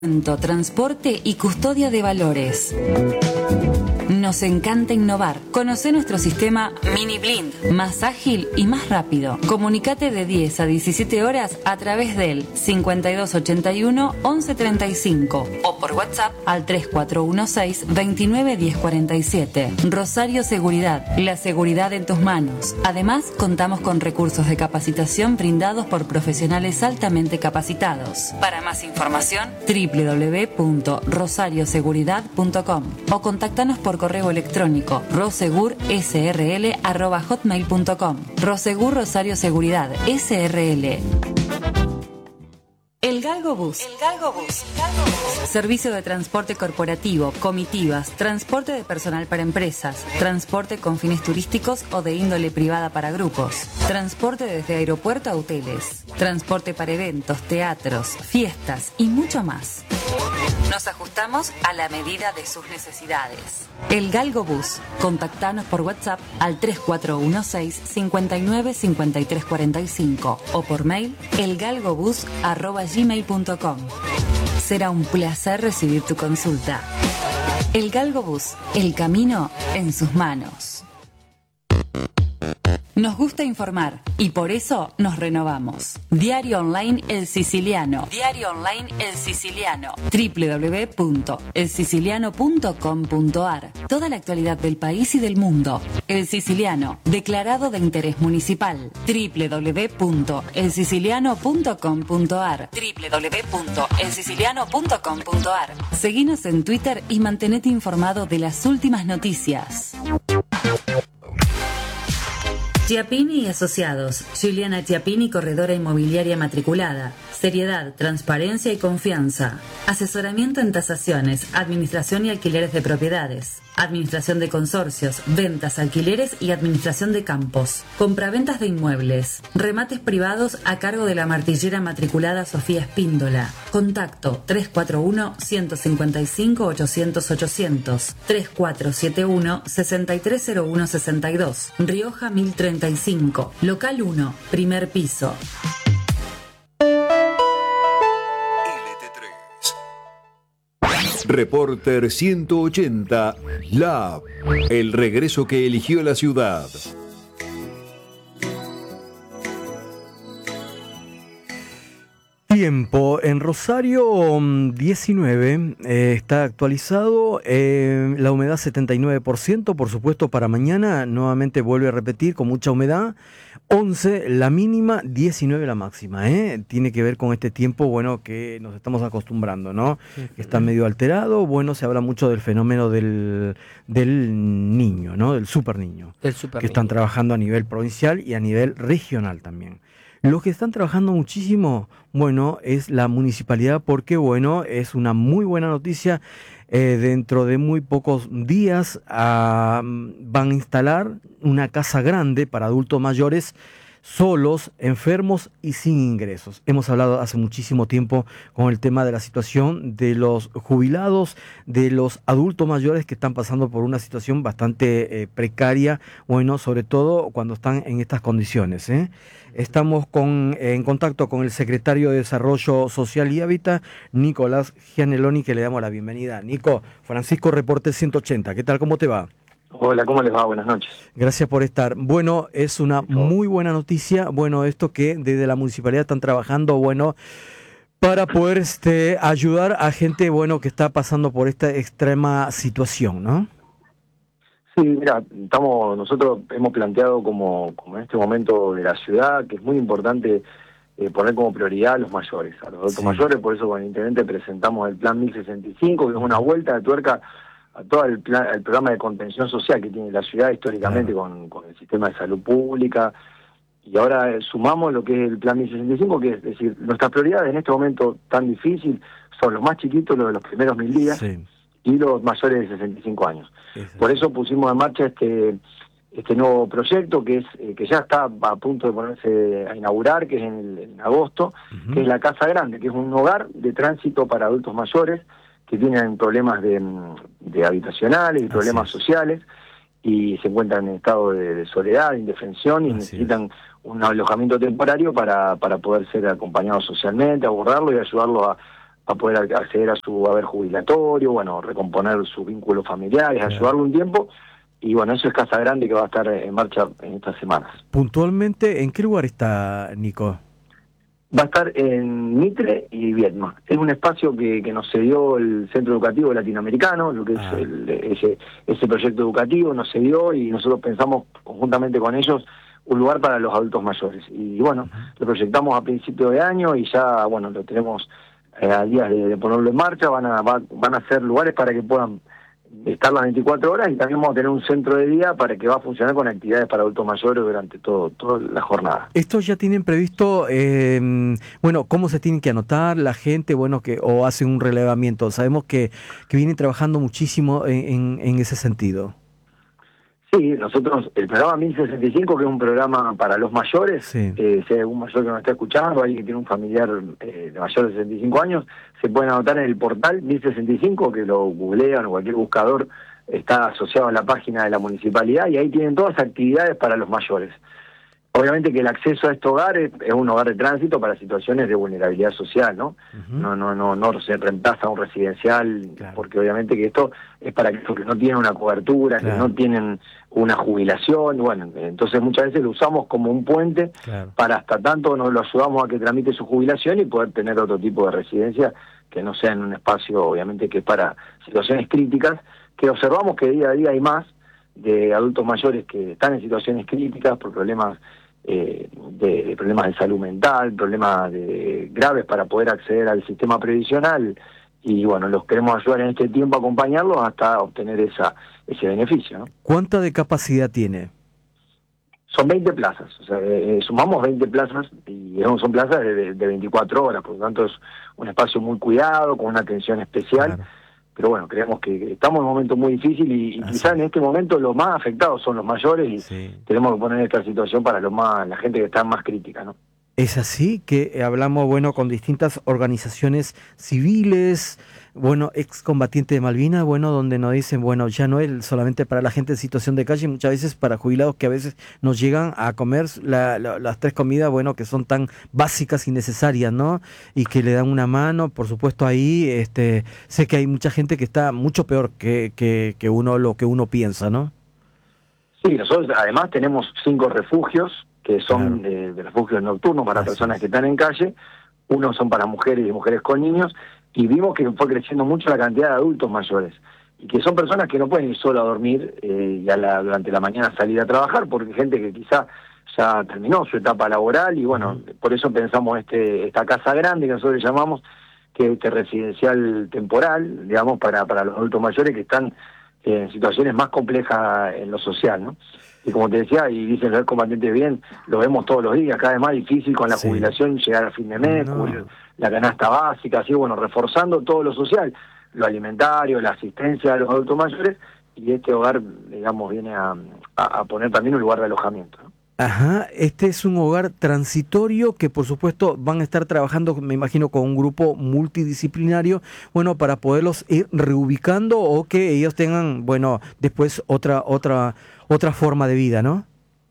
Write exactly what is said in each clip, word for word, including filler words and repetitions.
Transporte y custodia de valores. Nos encanta innovar. Conoce nuestro sistema Mini Blind, más ágil y más rápido. Comunicate de diez a diecisiete horas a través del cincuenta y dos ochenta y uno once treinta y cinco o por WhatsApp al tres cuatro uno seis veintinueve diez cuarenta y siete. Rosario Seguridad, la seguridad en tus manos. Además, contamos con recursos de capacitación brindados por profesionales altamente capacitados. Para más información, doble u doble u doble u punto rosario seguridad punto com o contáctanos por correo electrónico rosegurSRL arroba hotmail punto com. Rosegur Rosario Seguridad S R L. El Galgo Bus. El Galgo Bus. Servicio de transporte corporativo, comitivas, transporte de personal para empresas, transporte con fines turísticos o de índole privada para grupos, transporte desde aeropuerto a hoteles, transporte para eventos, teatros, fiestas y mucho más. Nos ajustamos a la medida de sus necesidades. El Galgo Bus. Contactanos por WhatsApp al tres cuatro uno seis cincuenta y nueve cincuenta y tres cuarenta y cinco o por mail elgalgobus arroba gmail punto com. Será un placer recibir tu consulta. El Galgo Bus. El camino en sus manos. Nos gusta informar y por eso nos renovamos. Diario Online El Siciliano. Diario Online El Siciliano. doble u doble u doble u punto el siciliano punto com punto a r. Toda la actualidad del país y del mundo. El Siciliano, declarado de interés municipal. doble u doble u doble u punto el siciliano punto com punto a r. doble u doble u doble u punto el siciliano punto com punto a r. Seguinos en Twitter y mantenete informado de las últimas noticias. Chiappini y Asociados. Juliana Chiappini, corredora inmobiliaria matriculada. Seriedad, transparencia y confianza. Asesoramiento en tasaciones, administración y alquileres de propiedades. Administración de consorcios, ventas, alquileres y administración de campos. Compraventas de inmuebles. Remates privados a cargo de la martillera matriculada Sofía Espíndola. Contacto tres cuatro uno uno cinco cinco ochocientos ochocientos. tres cuatro siete uno seis tres cero uno seis dos. Rioja mil treinta y cinco. Local uno. Primer piso. Reporter ciento ochenta, Lab, el regreso que eligió la ciudad. Tiempo en Rosario diecinueve, eh, está actualizado, eh, la humedad setenta y nueve por ciento, por supuesto para mañana nuevamente vuelve a repetir con mucha humedad, once la mínima, diecinueve la máxima, ¿eh? Tiene que ver con este tiempo, bueno, que nos estamos acostumbrando, ¿no? Sí, que está medio alterado, bueno, se habla mucho del fenómeno del, del niño, ¿no? Del super niño, del super que niño. Están trabajando a nivel provincial y a nivel regional también. Los que están trabajando muchísimo, bueno, es la municipalidad porque, bueno, es una muy buena noticia. Eh, dentro de muy pocos días ah, van a instalar una casa grande para adultos mayores solos, enfermos y sin ingresos. Hemos hablado hace muchísimo tiempo con el tema de la situación de los jubilados, de los adultos mayores que están pasando por una situación bastante eh, precaria, bueno, sobre todo cuando están en estas condiciones, ¿eh? Estamos con, eh, en contacto con el secretario de Desarrollo Social y Hábitat, Nicolás Gianelloni, que le damos la bienvenida. Nico, Francisco, Reporte ciento ochenta, ¿qué tal? ¿Cómo te va? Hola, ¿cómo les va? Buenas noches. Gracias por estar. Bueno, es una muy buena noticia, bueno, esto que desde la municipalidad están trabajando, bueno, para poder este, ayudar a gente, bueno, que está pasando por esta extrema situación, ¿no? Sí, mira, estamos, nosotros hemos planteado como, como en este momento de la ciudad, que es muy importante eh, poner como prioridad a los mayores, a los adultos sí. mayores, por eso con el intendente presentamos el plan mil sesenta y cinco, que es una vuelta de tuerca a todo el, plan, el programa de contención social que tiene la ciudad históricamente claro. con, con el sistema de salud pública, y ahora eh, sumamos lo que es el plan mil sesenta y cinco, que es decir, nuestras prioridades en este momento tan difícil son los más chiquitos, los de los primeros mil días, sí. y los mayores de sesenta y cinco años. Exacto. Por eso pusimos en marcha este este nuevo proyecto que es eh, que ya está a punto de ponerse a inaugurar, que es en, el, en agosto, uh-huh. que es la Casa Grande, que es un hogar de tránsito para adultos mayores que tienen problemas de, de habitacionales y problemas Así sociales y se encuentran en estado de, de soledad, de indefensión y Así necesitan es. un alojamiento temporario para, para poder ser acompañados socialmente, abordarlo y ayudarlo a va a poder acceder a su haber jubilatorio, bueno, recomponer sus vínculos familiares, ayudarlo un tiempo. Y bueno, eso es Casa Grande, que va a estar en marcha en estas semanas. Puntualmente, ¿en qué lugar está, Nico? Va a estar en Mitre y Viedma. Es un espacio que, que nos cedió el Centro Educativo Latinoamericano, lo que ah. es el, ese, ese proyecto educativo nos cedió, y nosotros pensamos conjuntamente con ellos un lugar para los adultos mayores. Y bueno, uh-huh. lo proyectamos a principio de año y ya, bueno, lo tenemos eh, a días de, de ponerlo en marcha. Van a, va, van a ser lugares para que puedan estar las veinticuatro horas, y también vamos a tener un centro de día para que va a funcionar con actividades para adultos mayores durante todo toda la jornada. ¿Estos ya tienen previsto, eh, bueno, cómo se tienen que anotar la gente, bueno, que o hacen un relevamiento? Sabemos que, que vienen trabajando muchísimo en, en, en ese sentido. Sí, nosotros, el programa mil sesenta y cinco, que es un programa para los mayores, sí. eh, si hay algún mayor que nos está escuchando, alguien que tiene un familiar eh, de mayor de sesenta y cinco años, se pueden anotar en el portal mil sesenta y cinco, que lo googlean o cualquier buscador, está asociado a la página de la municipalidad, y ahí tienen todas las actividades para los mayores. Obviamente que el acceso a este hogar es, es un hogar de tránsito para situaciones de vulnerabilidad social, ¿no? Uh-huh. No, no, no, no se reemplaza a un residencial, claro. porque obviamente que esto es para aquellos que no tienen una cobertura, claro. que no tienen una jubilación. Bueno, entonces muchas veces lo usamos como un puente, claro. para hasta tanto nos lo ayudamos a que tramite su jubilación y poder tener otro tipo de residencia que no sea en un espacio, obviamente, que es para situaciones críticas, que observamos que día a día hay más de adultos mayores que están en situaciones críticas por problemas eh, de, de problemas de salud mental, problemas de, graves para poder acceder al sistema previsional, y bueno, los queremos ayudar en este tiempo, acompañarlos hasta obtener esa ese beneficio, ¿no? ¿Cuánta de capacidad tiene? Son veinte plazas, o sea, eh, sumamos veinte plazas, y son plazas de, de veinticuatro horas, por lo tanto es un espacio muy cuidado, con una atención especial. Claro. Pero bueno, creemos que estamos en un momento muy difícil, y, y quizás en este momento los más afectados son los mayores, y sí. tenemos que poner esta situación para los más, la gente que está más crítica, ¿no? Es así que hablamos, bueno, con distintas organizaciones civiles, bueno, excombatientes de Malvinas, bueno, donde nos dicen, bueno, ya no es solamente para la gente en situación de calle, muchas veces para jubilados que a veces nos llegan a comer la, la, las tres comidas, bueno, que son tan básicas y necesarias, ¿no? Y que le dan una mano, por supuesto ahí, este, sé que hay mucha gente que está mucho peor que, que, que uno, lo que uno piensa, ¿no? Sí, nosotros además tenemos cinco refugios, que son claro. de, de refugios nocturnos para Así personas es. que están en calle. Uno son para mujeres y mujeres con niños, y vimos que fue creciendo mucho la cantidad de adultos mayores, y que son personas que no pueden ir solo a dormir eh, y a la, durante la mañana salir a trabajar, porque gente que quizá ya terminó su etapa laboral, y bueno, uh-huh. por eso pensamos este esta Casa Grande, que nosotros le llamamos, que es este residencial temporal, digamos, para, para los adultos mayores que están eh, en situaciones más complejas en lo social, ¿no? Y como te decía, y dicen los combatientes bien, lo vemos todos los días, cada vez más difícil con la sí. jubilación, llegar a fin de mes, no. cubrir la canasta básica, así bueno, reforzando todo lo social, lo alimentario, la asistencia a los adultos mayores, y este hogar, digamos, viene a, a, a poner también un lugar de alojamiento, ¿no? Ajá, este es un hogar transitorio que por supuesto van a estar trabajando, me imagino, con un grupo multidisciplinario, bueno, para poderlos ir reubicando, o que ellos tengan, bueno, después otra otra otra forma de vida, ¿no?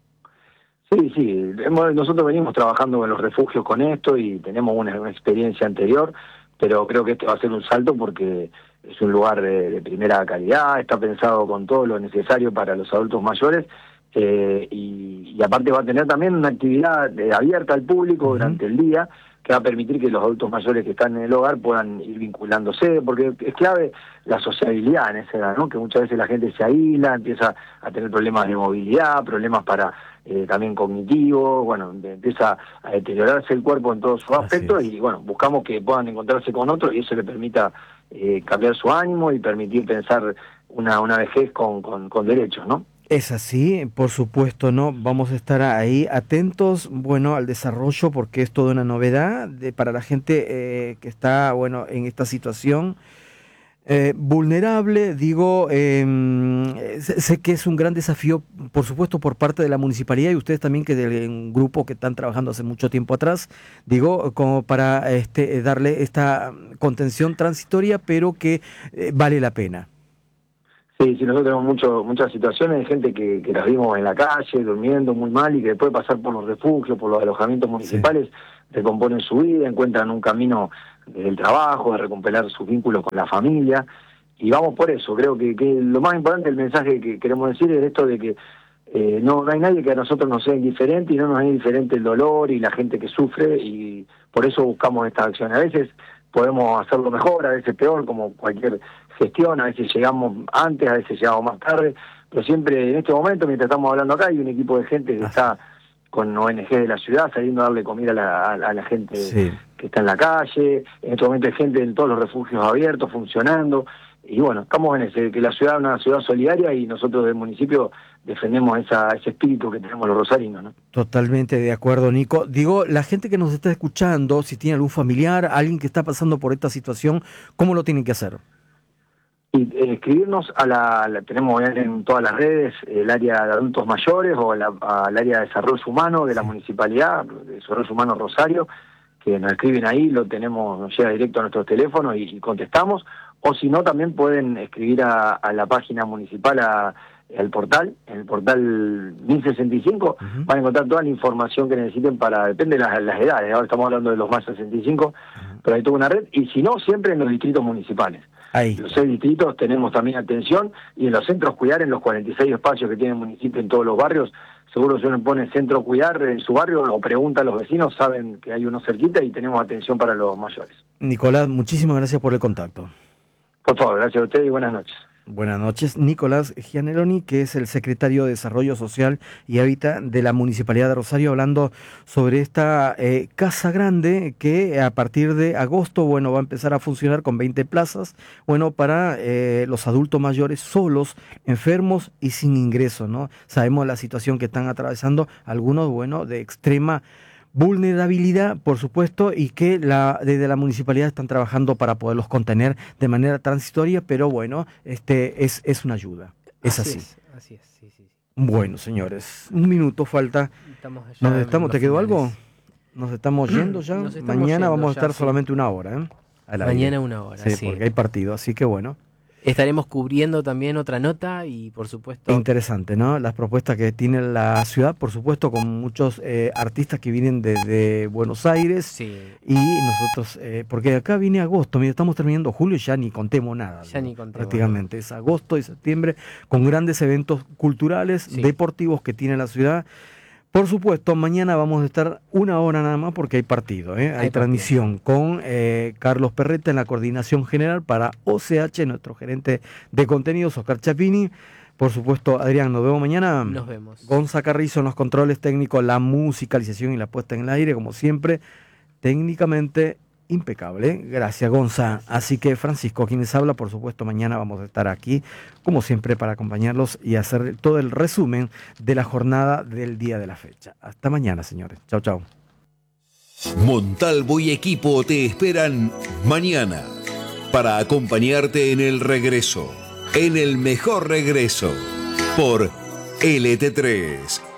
Sí, sí, hemos, nosotros venimos trabajando en los refugios con esto y tenemos una, una experiencia anterior, pero creo que este va a ser un salto porque es un lugar de, de primera calidad, está pensado con todo lo necesario para los adultos mayores. Eh, y, y aparte va a tener también una actividad eh, abierta al público uh-huh. durante el día, que va a permitir que los adultos mayores que están en el hogar puedan ir vinculándose, porque es clave la sociabilidad en esa edad, ¿no? Que muchas veces la gente se aísla, empieza a tener problemas de movilidad, problemas para eh, también cognitivos, bueno, empieza a deteriorarse el cuerpo en todos sus aspectos, y bueno, buscamos que puedan encontrarse con otros y eso le permita eh, cambiar su ánimo y permitir pensar una, una vejez con, con, con derechos, ¿no? Es así, por supuesto, ¿no? Vamos a estar ahí atentos, bueno, al desarrollo, porque es toda una novedad de, para la gente eh, que está, bueno, en esta situación eh, vulnerable. Digo, eh, sé, sé que es un gran desafío, por supuesto, por parte de la municipalidad y ustedes también, que de un grupo que están trabajando hace mucho tiempo atrás, digo, como para este darle esta contención transitoria, pero que eh, vale la pena. Sí, sí, nosotros tenemos mucho, muchas situaciones de gente que, que las vimos en la calle, durmiendo muy mal, y que después de pasar por los refugios, por los alojamientos municipales, sí. recomponen su vida, encuentran un camino del trabajo, de recuperar sus vínculos con la familia, y vamos por eso. Creo que, que lo más importante, el mensaje que queremos decir es esto de que eh, no, no hay nadie que a nosotros nos sea indiferente, y no nos es indiferente el dolor y la gente que sufre, y por eso buscamos esta acción. A veces podemos hacerlo mejor, a veces peor, como cualquier gestión, a veces llegamos antes, a veces llegamos más tarde, pero siempre en este momento, mientras estamos hablando acá, hay un equipo de gente que está con O N G de la ciudad, saliendo a darle comida a la, a, a la gente sí. que está en la calle. En este momento hay gente en todos los refugios abiertos, funcionando, y bueno, estamos en ese, que la ciudad es una ciudad solidaria, y nosotros del municipio defendemos esa, ese espíritu que tenemos los rosarinos, ¿no? Totalmente de acuerdo, Nico. Digo, la gente que nos está escuchando, si tiene algún familiar, alguien que está pasando por esta situación, ¿cómo lo tienen que hacer? Y eh, escribirnos a la, la tenemos en todas las redes, el área de adultos mayores o la, al área de desarrollo humano de la municipalidad, de desarrollo humano Rosario, que nos escriben ahí, lo tenemos, nos llega directo a nuestros teléfonos y, y contestamos, o si no también pueden escribir a, a la página municipal, a, al portal, en el portal mil sesenta y cinco, uh-huh. van a encontrar toda la información que necesiten para, depende de las, las edades, ahora estamos hablando de los más sesenta y cinco, uh-huh. pero hay toda una red, y si no, siempre en los distritos municipales. Ahí. Los seis distritos tenemos también atención, y en los centros cuidar, en los cuarenta y seis espacios que tiene el municipio en todos los barrios, seguro si uno pone centro cuidar en su barrio o pregunta a los vecinos, saben que hay uno cerquita y tenemos atención para los mayores. Nicolás, muchísimas gracias por el contacto. Por favor, gracias a ustedes y buenas noches. Buenas noches, Nicolás Gianelloni, que es el secretario de Desarrollo Social y Hábitat de la Municipalidad de Rosario, hablando sobre esta eh, Casa Grande que a partir de agosto, bueno, va a empezar a funcionar con veinte plazas, bueno, para eh, los adultos mayores solos, enfermos y sin ingreso, ¿no? Sabemos la situación que están atravesando algunos, bueno, de extrema vulnerabilidad, por supuesto, y que la desde la municipalidad están trabajando para poderlos contener de manera transitoria, pero bueno, este es, es una ayuda. Es así. Así es, así es, sí, sí. Bueno, señores, un minuto falta. Estamos Nos estamos, ¿te quedó finales. algo? Nos estamos yendo ya. Estamos Mañana yendo vamos a estar ya, solamente sí. una hora, ¿eh? Mañana una hora, sí, sí. Porque hay partido, así que bueno. Estaremos cubriendo también otra nota y por supuesto... Interesante, ¿no? Las propuestas que tiene la ciudad, por supuesto, con muchos eh, artistas que vienen desde Buenos Aires. Sí. Y nosotros, eh, porque acá viene agosto, mira, estamos terminando julio y ya ni contemos nada. Ya ¿no? ni contemos. Prácticamente, ¿no? Es agosto y septiembre con grandes eventos culturales, sí. deportivos que tiene la ciudad. Por supuesto, mañana vamos a estar una hora nada más porque hay partido, ¿eh? hay, hay transmisión con eh, Carlos Perretta en la coordinación general para O C H, nuestro gerente de contenidos, Oscar Chapini. Por supuesto, Adrián, nos vemos mañana. Nos vemos. Gonza Carrizo en los controles técnicos, la musicalización y la puesta en el aire, como siempre, técnicamente impecable. Gracias, Gonza. Así que, Francisco, quienes habla, por supuesto, mañana vamos a estar aquí, como siempre, para acompañarlos y hacer todo el resumen de la jornada del día de la fecha. Hasta mañana, señores. Chau, chau. Montalvo y equipo te esperan mañana para acompañarte en el regreso, en el mejor regreso, por L T tres.